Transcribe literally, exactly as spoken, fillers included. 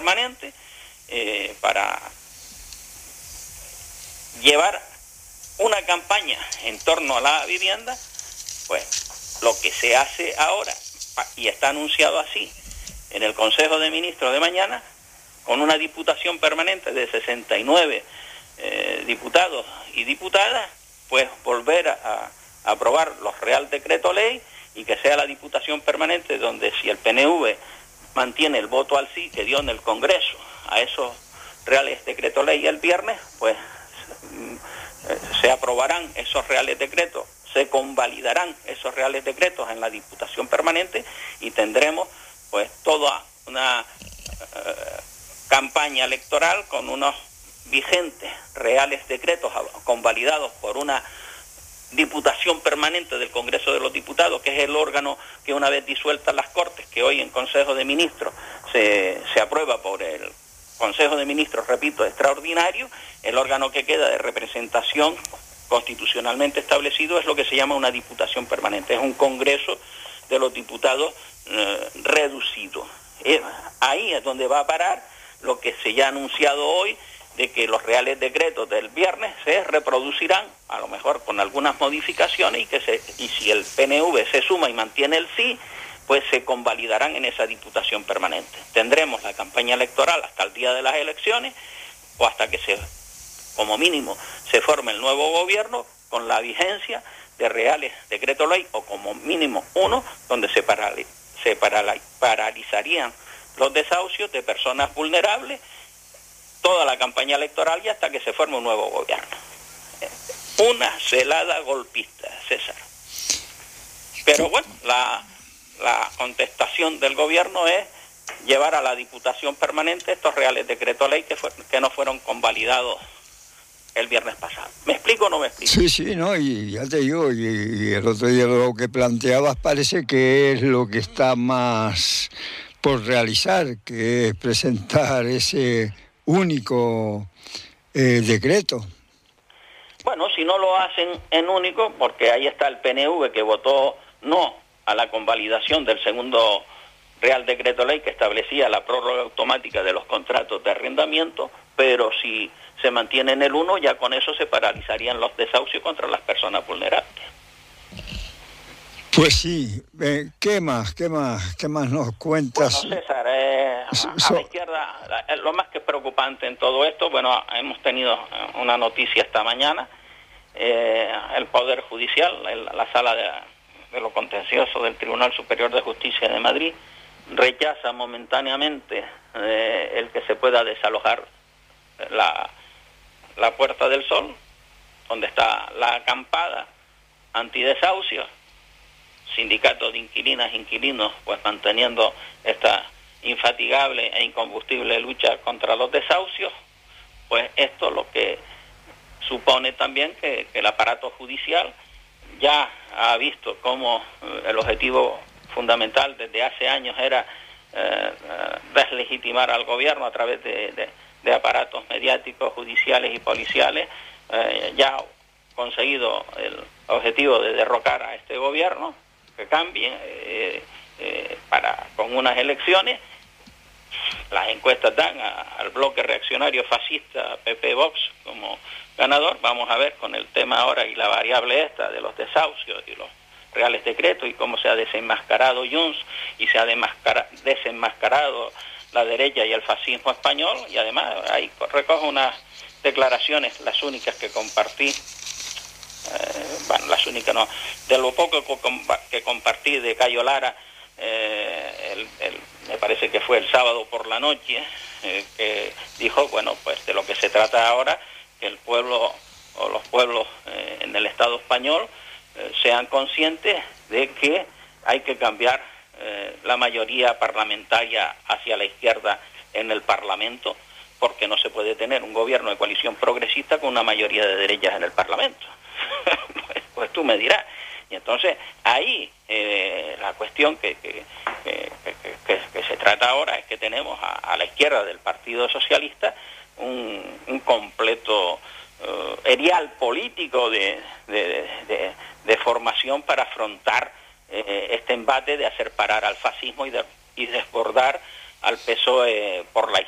permanente eh, para llevar una campaña en torno a la vivienda. Pues lo que se hace ahora, y está anunciado así en el Consejo de Ministros de mañana, con una diputación permanente de sesenta y nueve eh, diputados y diputadas, pues volver a, a aprobar los Real Decreto Ley, y que sea la diputación permanente donde, si el P N V mantiene el voto al sí que dio en el Congreso a esos Reales Decreto Ley el viernes, pues eh, se aprobarán esos Reales Decretos, se convalidarán esos Reales Decretos en la diputación permanente, y tendremos pues toda una eh, campaña electoral con unos vigentes Reales Decretos convalidados por una Diputación Permanente del Congreso de los Diputados, que es el órgano que, una vez disueltas las Cortes, que hoy en Consejo de Ministros se, se aprueba por el Consejo de Ministros, repito, extraordinario, el órgano que queda de representación constitucionalmente establecido es lo que se llama una Diputación Permanente, es un Congreso de los Diputados eh, reducido. Eh, ahí es donde va a parar lo que se ya ha anunciado hoy, de que los Reales Decretos del viernes se reproducirán, a lo mejor con algunas modificaciones, y que se, y si el P N V se suma y mantiene el sí, pues se convalidarán en esa Diputación Permanente. Tendremos la campaña electoral hasta el día de las elecciones, o hasta que se, como mínimo, se forme el nuevo gobierno, con la vigencia de Reales Decreto Ley, o como mínimo uno, donde se, parali, se parali, paralizarían los desahucios de personas vulnerables, toda la campaña electoral y hasta que se forme un nuevo gobierno. Una celada golpista, César. Pero bueno, la, la contestación del gobierno es llevar a la Diputación Permanente estos Reales Decretos Ley que, fue, que no fueron convalidados el viernes pasado. ¿Me explico o no me explico? Sí, sí, no, y ya te digo, y, y el otro día lo que planteabas parece que es lo que está más por realizar, que es presentar ese único eh, decreto. Bueno, si no lo hacen en único, porque ahí está el P N V que votó no a la convalidación del segundo Real Decreto Ley que establecía la prórroga automática de los contratos de arrendamiento, pero si se mantiene en el uno, ya con eso se paralizarían los desahucios contra las personas vulnerables. Pues sí, eh, ¿qué más? ¿Qué más? ¿Qué más nos cuentas? Bueno, César, eh, a la izquierda, la, lo más que preocupante en todo esto, bueno, hemos tenido una noticia esta mañana, eh, el Poder Judicial, el, la Sala de, de lo Contencioso del Tribunal Superior de Justicia de Madrid, rechaza momentáneamente eh, el que se pueda desalojar la, la Puerta del Sol, donde está la acampada antidesahucios, sindicatos de inquilinas e inquilinos, pues manteniendo esta infatigable e incombustible lucha contra los desahucios. Pues esto lo que supone también que, que el aparato judicial ya ha visto cómo eh, el objetivo fundamental desde hace años era eh, deslegitimar al gobierno a través de, de, de aparatos mediáticos, judiciales y policiales, eh, ya ha conseguido el objetivo de derrocar a este gobierno, que cambie eh, eh, para con unas elecciones. Las encuestas dan a, al bloque reaccionario fascista P P Vox como ganador. Vamos a ver con el tema ahora y la variable esta de los desahucios y los Reales Decretos y cómo se ha desenmascarado Junts y se ha desenmascarado la derecha y el fascismo español. Y además ahí recojo unas declaraciones, las únicas que compartí, Eh, bueno, las únicas no, de lo poco que compartí de Cayo Lara, eh, el, el, me parece que fue el sábado por la noche, eh, que dijo, bueno, pues de lo que se trata ahora, que el pueblo o los pueblos eh, en el Estado español eh, sean conscientes de que hay que cambiar eh, la mayoría parlamentaria hacia la izquierda en el Parlamento, porque no se puede tener un gobierno de coalición progresista con una mayoría de derechas en el Parlamento. pues, pues tú me dirás. Y entonces ahí eh, la cuestión que, que, que, que, que, que se trata ahora es que tenemos a, a la izquierda del Partido Socialista un, un completo uh, erial político de, de, de, de formación para afrontar eh, este embate de hacer parar al fascismo y, de, y desbordar al P S O E por la